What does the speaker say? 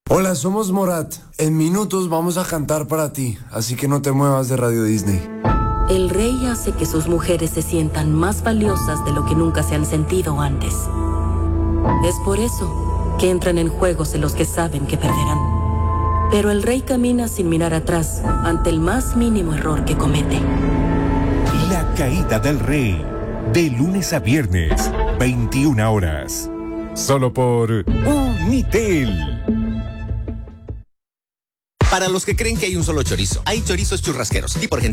Hola, somos Morat. En minutos vamos a cantar para ti, así que no te muevas de Radio Disney. El rey hace que sus mujeres se sientan más valiosas de lo que nunca se han sentido antes. Es por eso que entran en juegos en los que saben que perderán. Pero el rey camina sin mirar atrás ante el más mínimo error que comete. La caída del rey, de lunes a viernes, 21 horas. Solo por Unitel. Para los que creen que hay un solo chorizo, hay chorizos churrasqueros, tipo argentino.